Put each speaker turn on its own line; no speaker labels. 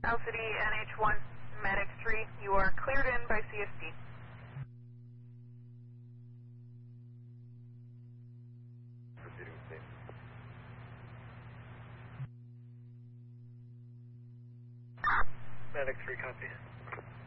City NH1, Medic 3, you are cleared in by CST.
Proceeding with me.
Medic 3 copies.